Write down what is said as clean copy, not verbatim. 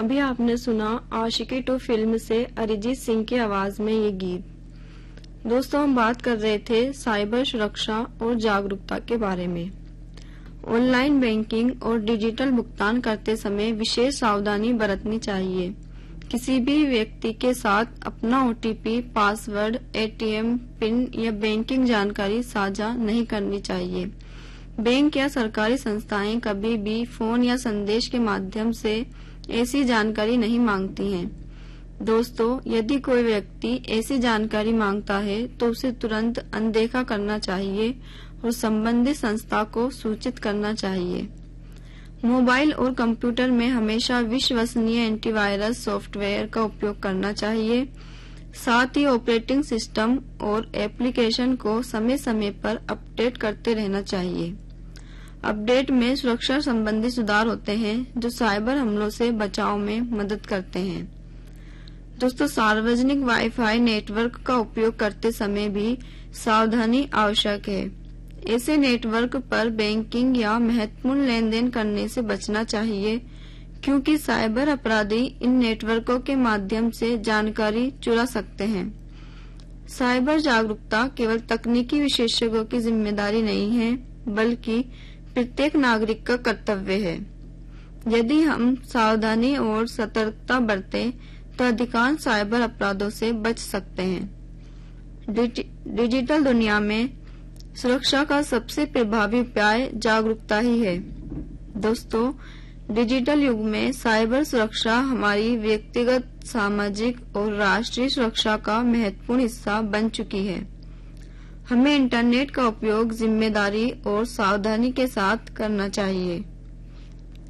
अभी आपने सुना आशिकी 2 फिल्म से अरिजीत सिंह की आवाज में ये गीत। दोस्तों, हम बात कर रहे थे साइबर सुरक्षा और जागरूकता के बारे में। ऑनलाइन बैंकिंग और डिजिटल भुगतान करते समय विशेष सावधानी बरतनी चाहिए। किसी भी व्यक्ति के साथ अपना ओटीपी, पासवर्ड, एटीएम पिन या बैंकिंग जानकारी साझा नहीं करनी चाहिए। बैंक या सरकारी संस्थाएं कभी भी फोन या संदेश के माध्यम से ऐसी जानकारी नहीं मांगती हैं। दोस्तों, यदि कोई व्यक्ति ऐसी जानकारी मांगता है तो उसे तुरंत अनदेखा करना चाहिए और संबंधित संस्था को सूचित करना चाहिए। मोबाइल और कंप्यूटर में हमेशा विश्वसनीय एंटीवायरस सॉफ्टवेयर का उपयोग करना चाहिए। साथ ही ऑपरेटिंग सिस्टम और एप्लीकेशन को समय समय पर अपडेट करते रहना चाहिए। अपडेट में सुरक्षा संबंधी सुधार होते हैं जो साइबर हमलों से बचाव में मदद करते हैं। दोस्तों, सार्वजनिक वाईफाई नेटवर्क का उपयोग करते समय भी सावधानी आवश्यक है। ऐसे नेटवर्क पर बैंकिंग या महत्वपूर्ण लेन देन करने से बचना चाहिए, क्योंकि साइबर अपराधी इन नेटवर्कों के माध्यम से जानकारी चुरा सकते हैं। साइबर जागरूकता केवल तकनीकी विशेषज्ञों की जिम्मेदारी नहीं है, बल्कि प्रत्येक नागरिक का कर्तव्य है। यदि हम सावधानी और सतर्कता बरतें तो अधिकांश साइबर अपराधों से बच सकते हैं। डिजिटल दुनिया में सुरक्षा का सबसे प्रभावी उपाय जागरूकता ही है। दोस्तों, डिजिटल युग में साइबर सुरक्षा हमारी व्यक्तिगत, सामाजिक और राष्ट्रीय सुरक्षा का महत्वपूर्ण हिस्सा बन चुकी है। हमें इंटरनेट का उपयोग जिम्मेदारी और सावधानी के साथ करना चाहिए।